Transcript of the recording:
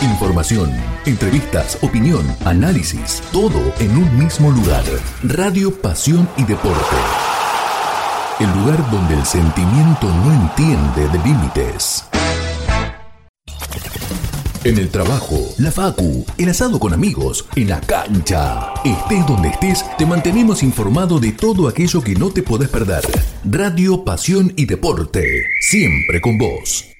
Información, entrevistas, opinión, análisis, todo en un mismo lugar. Radio Pasión y Deporte. El lugar donde el sentimiento no entiende de límites. En el trabajo, la facu, el asado con amigos, en la cancha. Estés donde estés, te mantenemos informado de todo aquello que no te podés perder. Radio Pasión y Deporte, siempre con vos.